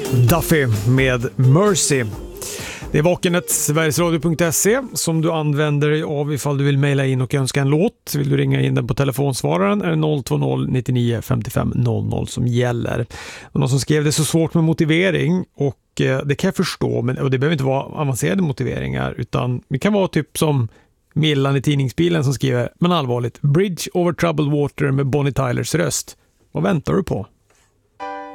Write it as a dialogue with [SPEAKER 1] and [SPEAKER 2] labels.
[SPEAKER 1] Duffy med Mercy. Det är Vakenet, sverigesradio.se, som du använder dig av ifall du vill mejla in och önska en låt. Vill du ringa in den på telefonsvararen är det 020 99 55 00 som gäller. Och någon som skrev det så svårt med motivering, och det kan jag förstå, men och det behöver inte vara avancerade motiveringar, utan det kan vara typ som Millan i tidningsbilen som skriver, men allvarligt, Bridge over troubled water med Bonnie Tylers röst. Vad väntar du på?